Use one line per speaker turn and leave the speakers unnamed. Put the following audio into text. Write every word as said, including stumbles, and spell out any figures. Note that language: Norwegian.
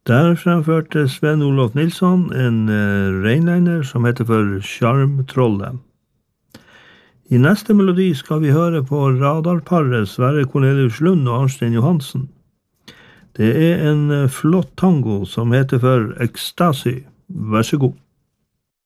Der fremførte Sven-Olof Nilsson en uh, reinliner som heter for Sjarmtrollet. I neste melodi skal vi høre på radarparet Sverre Cornelius Lund og Arnstein Johansen. Det er en uh, flott tango som heter for Ecstasy. Vær så god.